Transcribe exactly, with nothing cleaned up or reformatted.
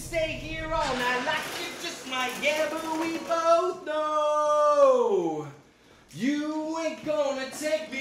stay here all night like you just might. Yeah, but we both know you ain't gonna take me